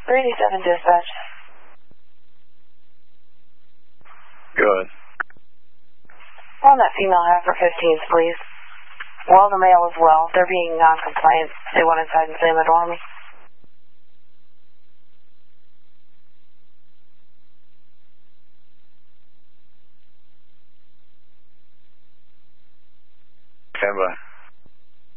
387 dispatch. Go ahead. On that female heifer 15s, please. Well, the male as well. They're being non-compliant. They went inside and slammed the door on me. Stand by.